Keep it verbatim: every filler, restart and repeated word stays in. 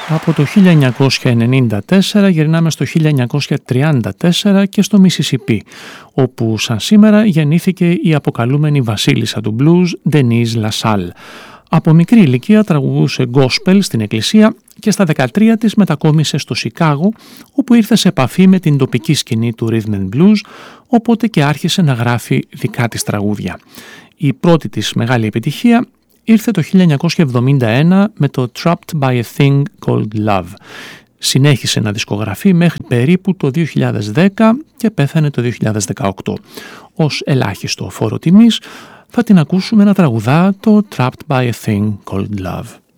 Από το χίλια εννιακόσια ενενήντα τέσσερα γυρνάμε στο χίλια εννιακόσια τριάντα τέσσερα και στο Μισισιπί, όπου σαν σήμερα γεννήθηκε η αποκαλούμενη βασίλισσα του blues Denise LaSalle. Από μικρή ηλικία τραγουδούσε gospel στην εκκλησία και στα δεκατρία της μετακόμισε στο Σικάγο, όπου ήρθε σε επαφή με την τοπική σκηνή του rhythm and blues, οπότε και άρχισε να γράφει δικά της τραγούδια. Η πρώτη της μεγάλη επιτυχία ήρθε το χίλια εννιακόσια εβδομήντα ένα με το Trapped by a Thing Called Love. Συνέχισε να δισκογραφεί μέχρι περίπου το δύο χιλιάδες δέκα και πέθανε το δύο χιλιάδες δεκαοκτώ. Ως ελάχιστο φόρο τιμής θα την ακούσουμε να τραγουδά το Trapped by a Thing Called Love.